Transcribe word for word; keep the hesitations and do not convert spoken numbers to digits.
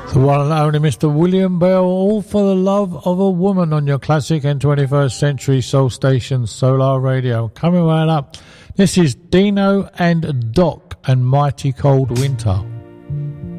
The one and only Mister William Bell, All for the Love of a Woman on your classic and twenty-first century soul station Solar Radio. Coming right up, this is Dino and Doc and Mighty Cold Winter.